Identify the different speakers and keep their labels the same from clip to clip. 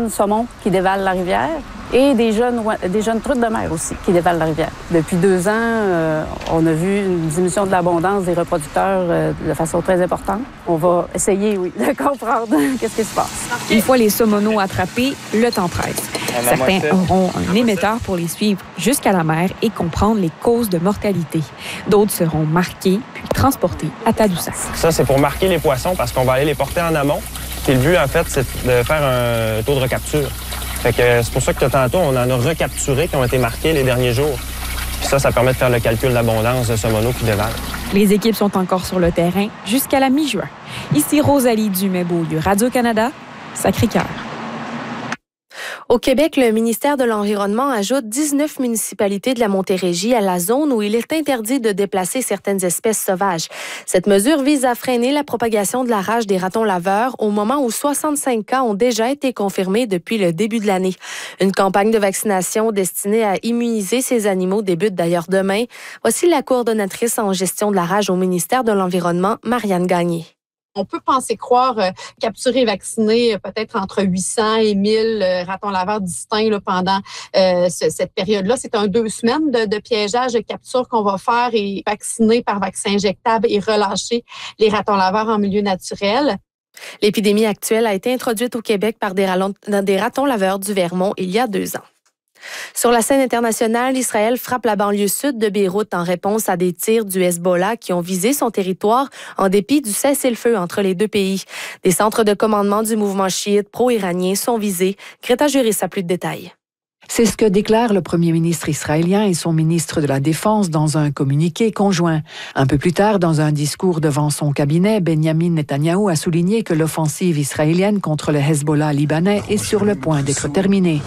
Speaker 1: jeunes saumons qui dévalent la rivière et des jeunes truites de mer aussi qui dévalent la rivière. Depuis 2 ans, on a vu une diminution de l'abondance des reproducteurs de façon très importante. On va essayer, de comprendre qu'est-ce qui se passe.
Speaker 2: Une fois les saumoneaux attrapés, le temps presse. Certains auront un émetteur pour les suivre jusqu'à la mer et comprendre les causes de mortalité. D'autres seront marqués puis transportés à Tadoussac.
Speaker 3: Ça, c'est pour marquer les poissons parce qu'on va aller les porter en amont. Puis le but, en fait, c'est de faire un taux de recapture. Fait que c'est pour ça que tantôt, on en a recapturé qui ont été marqués les derniers jours. Puis ça permet de faire le calcul d'abondance de saumoneaux qui dévalent.
Speaker 2: Les équipes sont encore sur le terrain jusqu'à la mi-juin. Ici Rosalie Dumais-Beaulieu, Radio-Canada, Sacré-Cœur.
Speaker 4: Au Québec, le ministère de l'Environnement ajoute 19 municipalités de la Montérégie à la zone où il est interdit de déplacer certaines espèces sauvages. Cette mesure vise à freiner la propagation de la rage des ratons laveurs au moment où 65 cas ont déjà été confirmés depuis le début de l'année. Une campagne de vaccination destinée à immuniser ces animaux débute d'ailleurs demain. Voici la coordonnatrice en gestion de la rage au ministère de l'Environnement, Marianne Gagné.
Speaker 5: On peut penser croire capturer et vacciner peut-être entre 800 et 1000 ratons laveurs distincts pendant cette période-là. C'est 2 semaines de piégeage, de capture qu'on va faire et vacciner par vaccin injectable et relâcher les ratons laveurs en milieu naturel.
Speaker 4: L'épidémie actuelle a été introduite au Québec par des ratons laveurs du Vermont il y a 2 ans. Sur la scène internationale, Israël frappe la banlieue sud de Beyrouth en réponse à des tirs du Hezbollah qui ont visé son territoire en dépit du cessez-le-feu entre les 2 pays. Des centres de commandement du mouvement chiite pro-iranien sont visés. Greta Juris a plus de détails.
Speaker 6: C'est ce que déclarent le premier ministre israélien et son ministre de la Défense dans un communiqué conjoint. Un peu plus tard, dans un discours devant son cabinet, Benjamin Netanyahou a souligné que l'offensive israélienne contre le Hezbollah libanais est sur le point d'être terminée.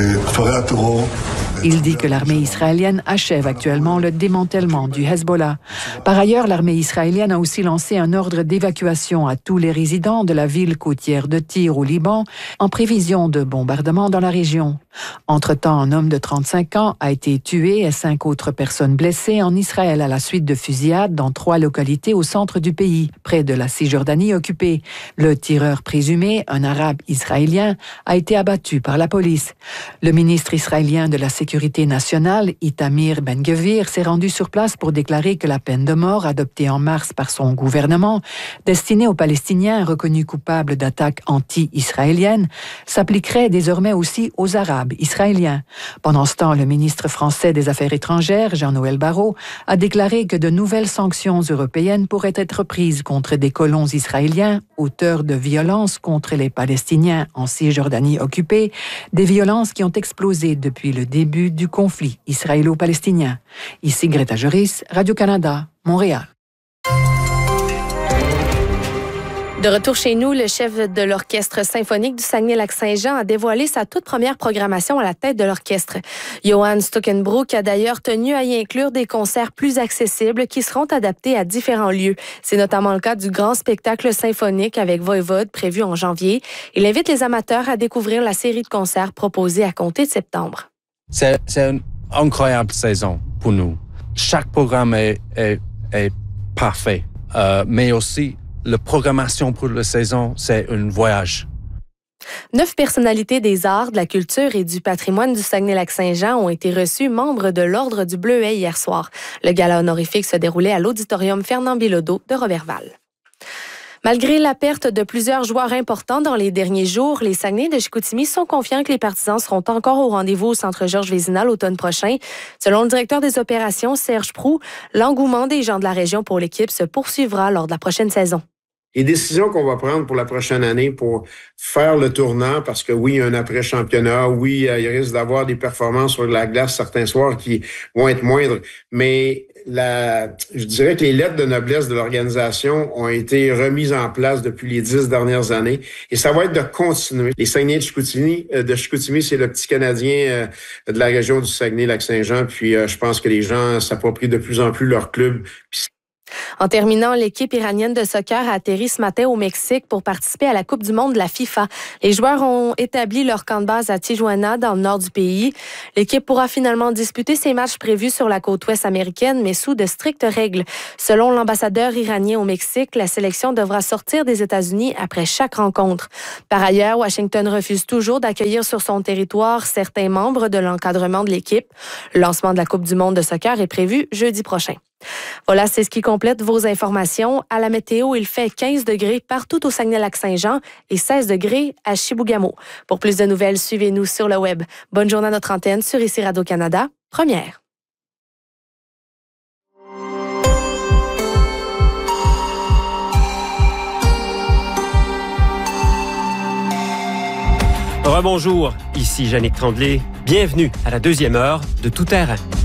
Speaker 6: Il dit que l'armée israélienne achève actuellement le démantèlement du Hezbollah. Par ailleurs, l'armée israélienne a aussi lancé un ordre d'évacuation à tous les résidents de la ville côtière de Tyr au Liban en prévision de bombardements dans la région. Entre-temps, un homme de 35 ans a été tué et 5 autres personnes blessées en Israël à la suite de fusillades dans 3 localités au centre du pays, près de la Cisjordanie occupée. Le tireur présumé, un arabe israélien, a été abattu par la police. Le ministre israélien de la Sécurité nationale, Itamar Ben-Gvir, s'est rendu sur place pour déclarer que la peine de mort adoptée en mars par son gouvernement, destinée aux Palestiniens reconnus coupables d'attaques anti-israéliennes, s'appliquerait désormais aussi aux Arabes israéliens. Pendant ce temps, le ministre français des Affaires étrangères, Jean-Noël Barrot, a déclaré que de nouvelles sanctions européennes pourraient être prises contre des colons israéliens, auteurs de violences contre les Palestiniens en Cisjordanie occupée, des violences qui ont explosé depuis le début du conflit israélo-palestinien. Ici Greta Juris, Radio-Canada, Montréal.
Speaker 4: De retour chez nous, le chef de l'Orchestre symphonique du Saguenay-Lac-Saint-Jean a dévoilé sa toute première programmation à la tête de l'orchestre. Johann Stuckenbrook a d'ailleurs tenu à y inclure des concerts plus accessibles qui seront adaptés à différents lieux. C'est notamment le cas du grand spectacle symphonique avec Voivode prévu en janvier. Il invite les amateurs à découvrir la série de concerts proposés à compter de septembre.
Speaker 7: C'est une incroyable saison pour nous. Chaque programme est parfait, mais aussi la programmation pour la saison, c'est un voyage.
Speaker 4: 9 personnalités des arts, de la culture et du patrimoine du Saguenay-Lac-Saint-Jean ont été reçues membres de l'Ordre du Bleuet hier soir. Le gala honorifique se déroulait à l'auditorium Fernand Bilodeau de Roberval. Malgré la perte de plusieurs joueurs importants dans les derniers jours, les Saguenay de Chicoutimi sont confiants que les partisans seront encore au rendez-vous au Centre Georges Vézina l'automne prochain. Selon le directeur des opérations, Serge Proulx, l'engouement des gens de la région pour l'équipe se poursuivra lors de la prochaine saison.
Speaker 8: Les décisions qu'on va prendre pour la prochaine année pour faire le tournant, parce que oui, il y a un après-championnat, oui, il risque d'avoir des performances sur la glace certains soirs qui vont être moindres, mais je dirais que les lettres de noblesse de l'organisation ont été remises en place depuis les 10 dernières années et ça va être de continuer. Les Saguenay de Chicoutimi, c'est le petit Canadien de la région du Saguenay-Lac-Saint-Jean, puis je pense que les gens s'approprient de plus en plus leur club.
Speaker 4: En terminant, l'équipe iranienne de soccer a atterri ce matin au Mexique pour participer à la Coupe du monde de la FIFA. Les joueurs ont établi leur camp de base à Tijuana, dans le nord du pays. L'équipe pourra finalement disputer ses matchs prévus sur la côte ouest américaine, mais sous de strictes règles. Selon l'ambassadeur iranien au Mexique, la sélection devra sortir des États-Unis après chaque rencontre. Par ailleurs, Washington refuse toujours d'accueillir sur son territoire certains membres de l'encadrement de l'équipe. Le lancement de la Coupe du monde de soccer est prévu jeudi prochain. Voilà, c'est ce qui complète vos informations. À la météo, il fait 15 degrés partout au Saguenay-Lac-Saint-Jean et 16 degrés à Chibougamau. Pour plus de nouvelles, suivez-nous sur le web. Bonne journée à notre antenne sur ICI Radio-Canada, première.
Speaker 9: Rebonjour, ici Jannick Tremblay. Bienvenue à la deuxième heure de Tout terrain.